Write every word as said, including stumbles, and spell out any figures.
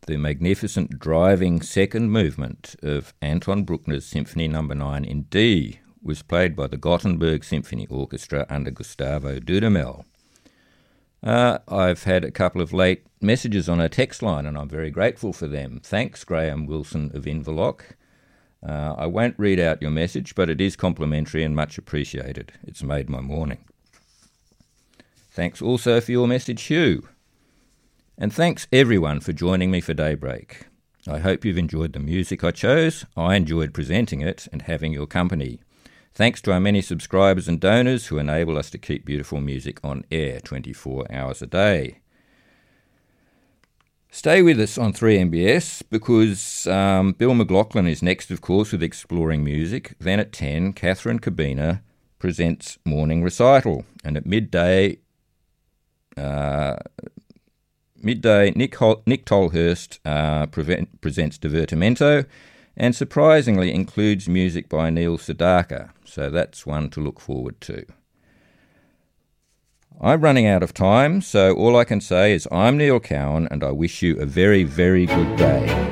the magnificent driving second movement of Anton Bruckner's Symphony Number nine in D was played by the Gothenburg Symphony Orchestra under Gustavo Dudamel. Uh, I've had a couple of late messages on our text line, and I'm very grateful for them. Thanks, Graham Wilson of Inverloch. Uh, I won't read out your message, but it is complimentary and much appreciated. It's made my morning. Thanks also for your message, Hugh. And thanks everyone for joining me for Daybreak. I hope you've enjoyed the music I chose. I enjoyed presenting it and having your company. Thanks to our many subscribers and donors who enable us to keep beautiful music on air twenty-four hours a day. Stay with us on three M B S because um, Bill McLaughlin is next, of course, with Exploring Music. Then at ten, Catherine Kabina presents Morning Recital. And at midday, uh, midday Nick, Hol- Nick Tolhurst uh, prevent- presents Divertimento, and surprisingly includes music by Neil Sedaka, so that's one to look forward to. I'm running out of time, so all I can say is I'm Neil Cowan, and I wish you a very, very good day.